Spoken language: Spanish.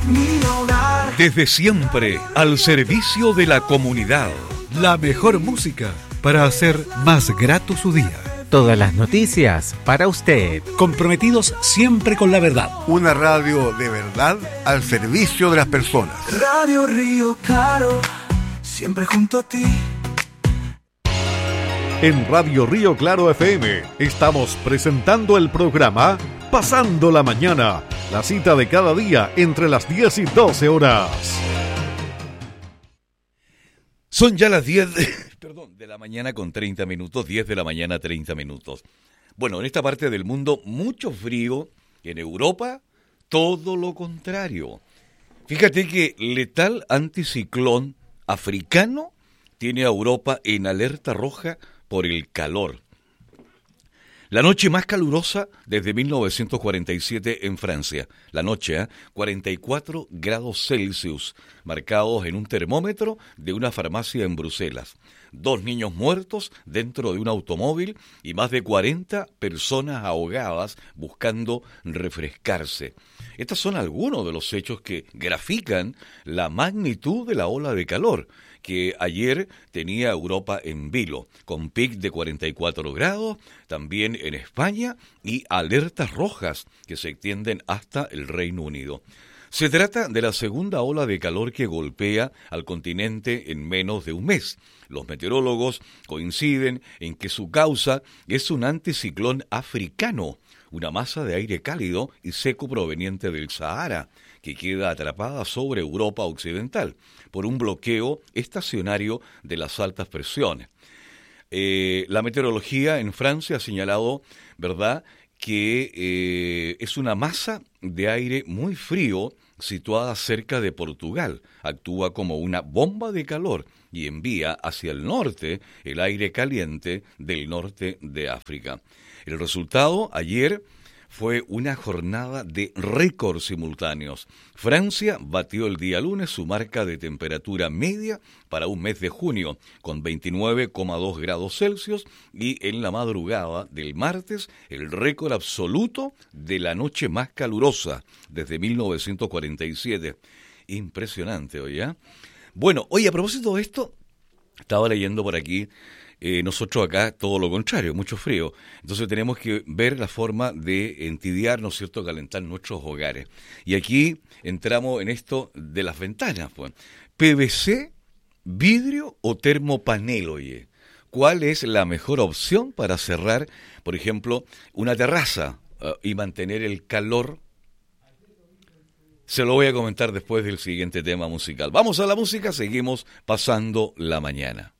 mi hogar. Desde siempre, al servicio de la comunidad. La mejor música para hacer más grato su día. Todas las noticias para usted. Comprometidos siempre con la verdad. Una radio de verdad al servicio de las personas. Radio Río Claro, siempre junto a ti. En Radio Río Claro FM estamos presentando el programa Pasando la Mañana, la cita de cada día entre las 10 y 12 horas. Son ya las 10 de la mañana con 30 minutos, 10 de la mañana 30 minutos. Bueno, en esta parte del mundo mucho frío, en Europa todo lo contrario. Fíjate que letal anticiclón africano tiene a Europa en alerta roja por el calor. La noche más calurosa desde 1947 en Francia. La noche, 44 grados Celsius, marcados en un termómetro de una farmacia en Bruselas. 2 niños muertos dentro de un automóvil y más de 40 personas ahogadas buscando refrescarse. Estos son algunos de los hechos que grafican la magnitud de la ola de calor que ayer tenía Europa en vilo, con pic de 44 grados, también en España, y alertas rojas que se extienden hasta el Reino Unido. Se trata de la segunda ola de calor que golpea al continente en menos de un mes. Los meteorólogos coinciden en que su causa es un anticiclón africano, una masa de aire cálido y seco proveniente del Sahara, que queda atrapada sobre Europa occidental por un bloqueo estacionario de las altas presiones. La meteorología en Francia ha señalado, ¿verdad?, que es una masa de aire muy frío situada cerca de Portugal. Actúa como una bomba de calor y envía hacia el norte el aire caliente del norte de África. El resultado ayer fue una jornada de récords simultáneos. Francia batió el día lunes su marca de temperatura media para un mes de junio, con 29,2 grados Celsius, y en la madrugada del martes, el récord absoluto de la noche más calurosa desde 1947. Impresionante, oye. Bueno, oye, a propósito de esto, estaba leyendo por aquí, nosotros acá todo lo contrario, mucho frío. Entonces tenemos que ver la forma de entibiar, ¿no es cierto?, calentar nuestros hogares. Y aquí entramos en esto de las ventanas, pues. PVC, vidrio o termopanel, oye. ¿Cuál es la mejor opción para cerrar, por ejemplo, una terraza y mantener el calor? Se lo voy a comentar después del siguiente tema musical. Vamos a la música, seguimos pasando la mañana.